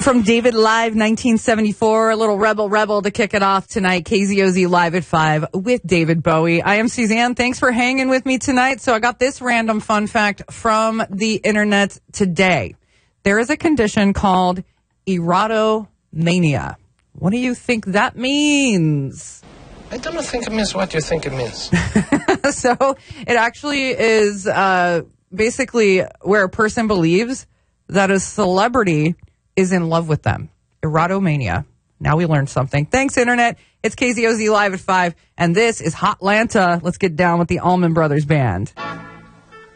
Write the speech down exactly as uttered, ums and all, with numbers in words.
From David Live nineteen seventy-four, a little Rebel Rebel to kick it off tonight. K Z O Z Live at five with David Bowie. I am Suzanne. Thanks for hanging with me tonight. So I got this random fun fact from the internet today. There is a condition called erotomania. What do you think that means? I don't think it means what you think it means. So it actually is uh, basically where a person believes that a celebrity is in love with them. Erotomania. Now we learned something. Thanks, Internet. It's K Z O Z Live at five, and this is Hotlanta. Let's get down with the Allman Brothers Band.